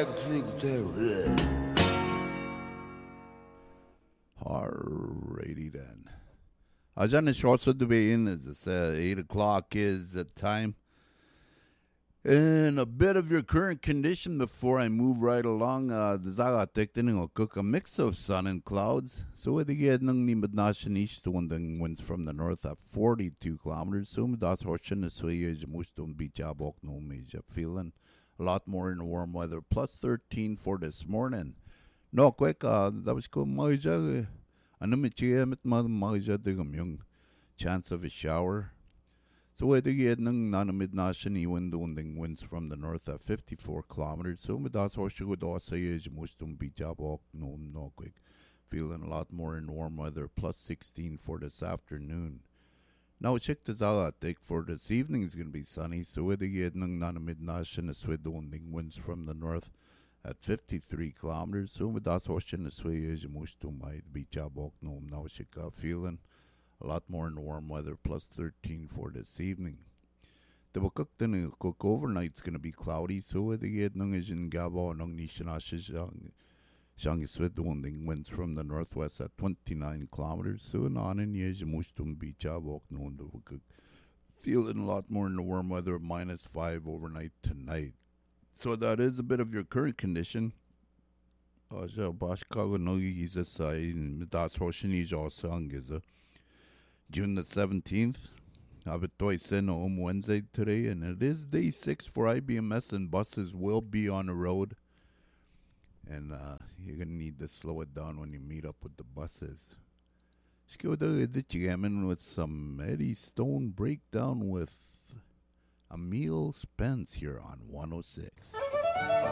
Alrighty then. Ajan is also to be in as I said, 8 o'clock is the time. And a bit of your current condition before I move right along. Cook a mix of sun and clouds. So with the nang ni madnashan east winding winds from the north at 42 kilometers. So madas horshan is mustum beach abok no major feeling. A lot more in the warm weather. Plus 13 for this morning. No quick that was cool maja. Anamichia mit maja digum young. Chance of a shower. So we get nang nanamidnashan winding winds from the north at 54 kilometers. So madas horshu say is mustum bijabok no quick. Feeling a lot more in warm weather, plus 16 for this afternoon. Now check this out. Take for this evening is gonna be sunny. So we get nang nanamidnashan is winding winds from the north at 53 kilometers. So madas horshu is mustum bijabok no now shika feeling. A lot more in the warm weather, plus 13 for this evening. The cook overnight's going to be cloudy, so the get nung is in Gabo nung nishanashang winding winds from the northwest at 29 kilometers. So on in Yejamustum beach abok known to feeling a lot more in the warm weather, minus 5 overnight tonight. So that is a bit of your current condition. Bashkago no giza sai das hoshini josang giza. June the 17th. Abitoisen home Wednesday today, and it is day 6 for IBMS, and buses will be on the road. And you're going to need to slow it down when you meet up with the buses. With some Eddie Stone breakdown with Emil Spence here on 106.